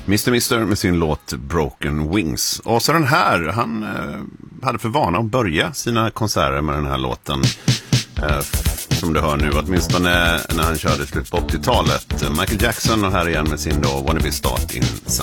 Mr. med sin låt Broken Wings. Och så den här, han hade för vana att börja sina konserter med den här låten. Som du hör nu, åtminstone när han körde slut på 80-talet. Michael Jackson och här igen med sin då Wanna Be Start in Some.